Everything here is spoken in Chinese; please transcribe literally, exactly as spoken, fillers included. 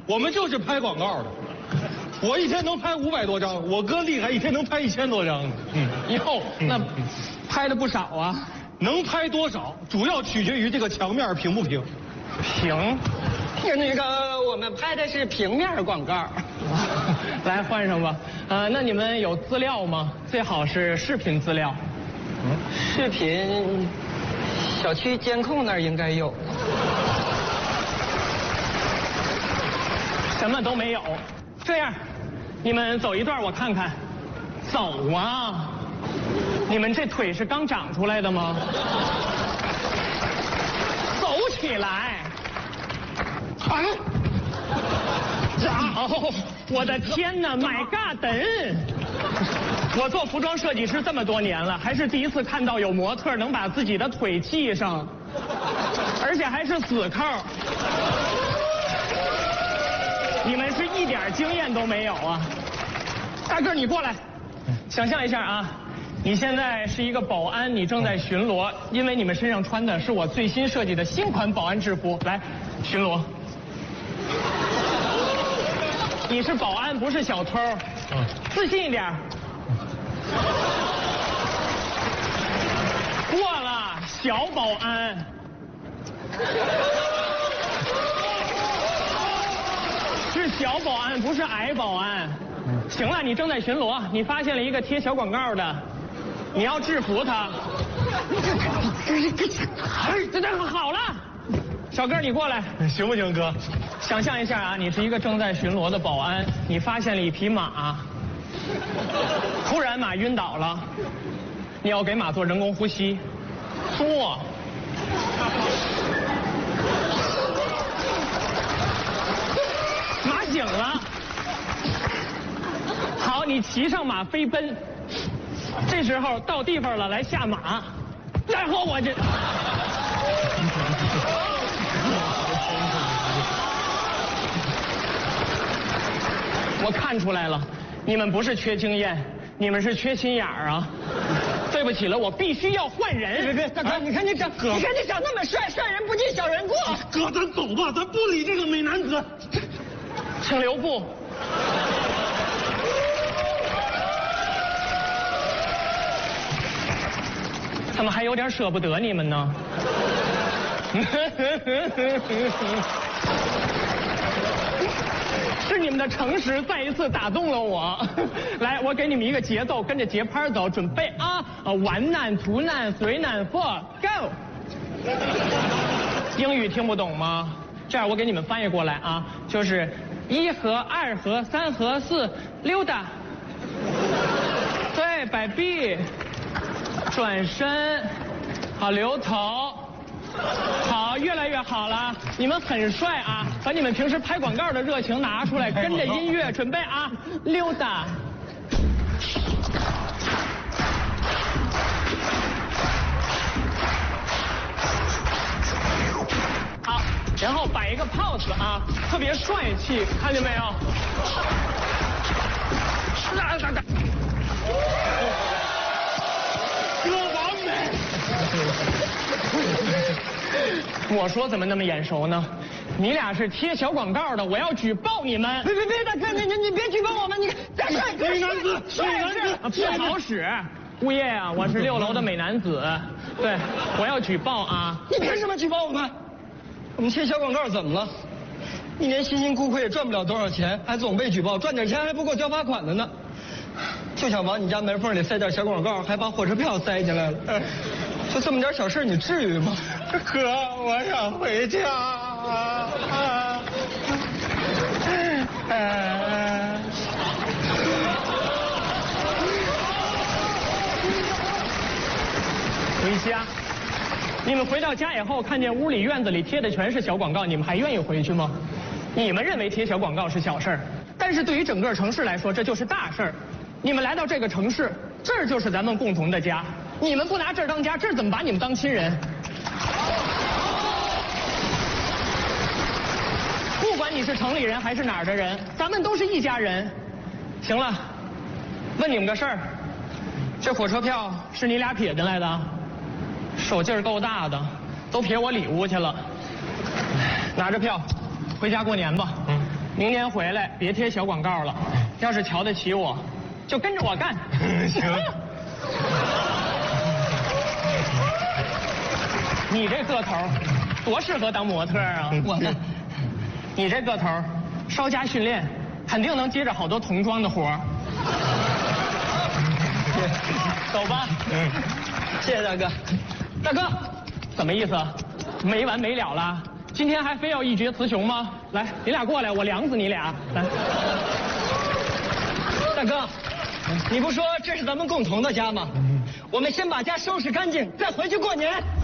我们就是拍广告的。我一天能拍五百多张，我哥厉害，一天能拍一千多张。 嗯，哟，那拍的不少啊。 能拍多少，主要取决于这个墙面平不平。 平。 那个我们拍的是平面广告。 来换上吧。呃，那你们有资料吗？最好是视频资料。 嗯，视频，小区监控那儿应该有。 什么都没有。这样，你们走一段我看看。走啊！你们这腿是刚长出来的吗？走起来！ 哎， 呀！哦，我的天哪 ！My God！ 我做服装设计师这么多年了，还是第一次看到有模特能把自己的腿系上，而且还是死扣。你们是一点经验都没有啊！大个，你过来，想象一下啊，你现在是一个保安，你正在巡逻，因为你们身上穿的是我最新设计的新款保安制服，来巡逻。你是保安，不是小偷，自信一点。过了，小保安。是小保安，不是矮保安。行了，你正在巡逻，你发现了一个贴小广告的，你要制服他。这这好了，小哥你过来， 行不行，哥？ 想象一下啊，你是一个正在巡逻的保安，你发现了一匹马，突然马晕倒了，你要给马做人工呼吸，做。马醒了，好，你骑上马飞奔，这时候到地方了，来下马，然后我这。我看出来了，你们不是缺经验，你们是缺心眼儿啊！对不起了，我必须要换人。 别别，大哥，你看你长，你看你长那么帅，帅人不计小人过。 哥，咱走吧，咱不理这个美男子。 请留步。怎么还有点舍不得你们呢？是你们的诚实再一次打动了我。来，我给你们一个节奏，跟着节拍走，准备啊！啊 ，one nine two nine three nine four go。英语听不懂吗？这样我给你们翻译过来啊，就是一和二和三和四溜达，对，摆臂，转身，好，留头。好，越来越好了，你们很帅啊！把你们平时拍广告的热情拿出来，跟着音乐准备啊，溜达。好，然后摆一个 pose 啊，特别帅气，看见没有？哒哒哒。 哥完美。 我说怎么那么眼熟呢？你俩是贴小广告的，我要举报你们！ 别别别，大哥，你你你别举报我们！你大帅哥， 美男子，美男子不好使。物业啊，我是六楼的美男子，对，我要举报啊！ 你凭什么举报我们？我们贴小广告怎么了？一年辛辛苦苦也赚不了多少钱，还总被举报，赚点钱还不够交罚款的呢。就想往你家门缝里塞点小广告，还把火车票塞进来了。就这么点小事，你至于吗？ 哥，我想回家。啊啊回家。你们回到家以后，看见屋里院子里贴的全是小广告，你们还愿意回去吗？你们认为贴小广告是小事儿，但是对于整个城市来说，这就是大事儿。你们来到这个城市，这儿就是咱们共同的家。你们不拿这儿当家，这儿怎么把你们当亲人？不管你是城里人还是哪儿的人，咱们都是一家人。行了，问你们个事儿，这火车票是你俩撇进来的？手劲儿够大的，都撇我里屋去了。拿着票，回家过年吧。嗯。 明年回来别贴小广告了，要是瞧得起我，就跟着我干。 行。 你这个头，多适合当模特啊！ 我呢？ 你这个头，稍加训练，肯定能接着好多童装的活儿。走吧。 嗯，谢谢大哥。大哥， 怎么意思？没完没了了？今天还非要一决雌雄吗？来，你俩过来，我凉死你俩！来， 大哥，你不说这是咱们共同的家吗？我们先把家收拾干净，再回去过年。